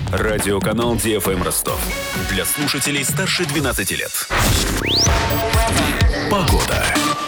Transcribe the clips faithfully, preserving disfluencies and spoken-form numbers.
Радиоканал Ди Эф Эм Ростов. Для слушателей старше двенадцати лет. Погода.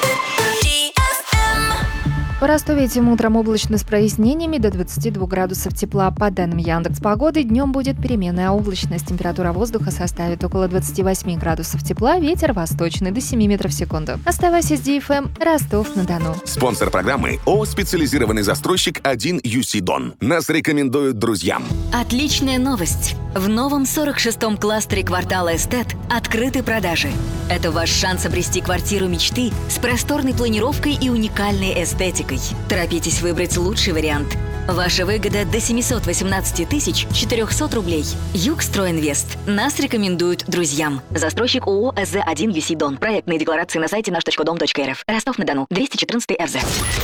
В Ростове этим утром облачно с прояснениями до двадцати двух градусов тепла. По данным Яндекс.Погоды, днем будет переменная облачность. Температура воздуха составит около двадцати восьми градусов тепла, ветер восточный до семи метров в секунду. Оставайся с Ди Эф Эм, Ростов-на-Дону. Спонсор программы ООО «Специализированный застройщик один ю си Дон». Нас рекомендуют друзьям. Отличная новость! В новом сорок шестом кластере квартала Эстет открыты продажи. Это ваш шанс обрести квартиру мечты с просторной планировкой и уникальной эстетикой. Торопитесь выбрать лучший вариант. Ваша выгода до семьсот восемнадцать тысяч четыреста рублей. Югстройинвест. Нас рекомендуют друзьям. Застройщик ООО Эс Зэ один ю си Дон. Проектные декларации на сайте наш точка дом точка эр эф. Ростов-на-Дону. двести четырнадцатый эр зэ.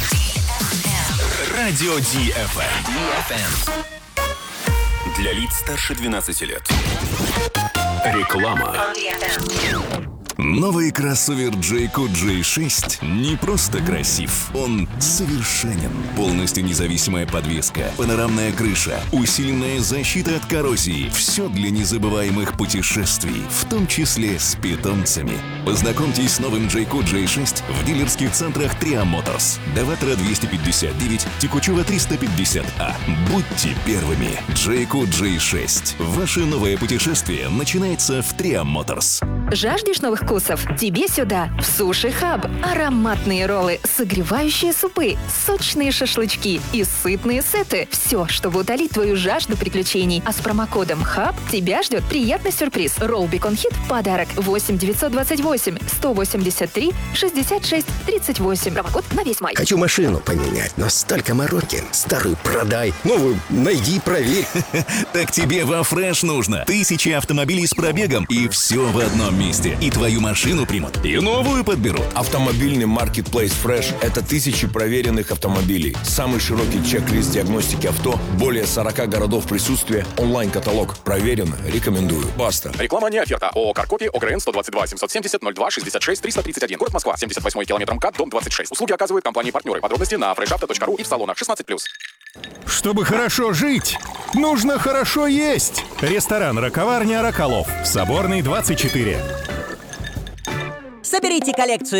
Радио Ди Эф Эм. Для лиц старше двенадцати лет. Реклама. Новый кроссовер Джейко джей шесть не просто красив, он совершенен. Полностью независимая подвеска, панорамная крыша, усиленная защита от коррозии. Все для незабываемых путешествий, в том числе с питомцами. Познакомьтесь с новым Джейко джей шесть в дилерских центрах Триа Моторс. Даватра двести пятьдесят девять, Текучева триста пятьдесят А. Будьте первыми. Джейко джей шесть. Ваше новое путешествие начинается в Триа Моторс. Жаждешь новых вкусов? Тебе сюда, в Суши Хаб. Ароматные роллы, согревающие супы, сочные шашлычки и сытные сеты. Все, чтобы утолить твою жажду приключений. А с промокодом ХАБ тебя ждет приятный сюрприз. Ролл Бекон Хит в подарок. восемь девятьсот двадцать восемь сто восемьдесят три шестьдесят шесть тридцать восемь. Промокод на весь май. Хочу машину поменять, но столько мороки. Старую продай, новую найди, проверь. Так тебе во Фреш нужно. Тысячи автомобилей с пробегом и все в одном месте. И твою машину примут, и новую подберут. Автомобильный маркетплейс Fresh – это тысячи проверенных автомобилей. Самый широкий чек-лист диагностики авто, более сорока городов присутствия, онлайн-каталог. Проверено, рекомендую. Баста. Реклама не оферта. ООО «Каркопи», ОГРН сто двадцать два семьсот семьдесят ноль два шестьдесят шесть триста тридцать один. Город Москва. семьдесят восьмой километр МКАД, дом двадцать шесть. Услуги оказывают компании-партнеры. Подробности на фреш авто точка ру и в салонах шестнадцать плюс. Чтобы хорошо жить, нужно хорошо есть. Ресторан «Раковарня Роколов» в Соборной, двадцать четыре. Соберите коллекцию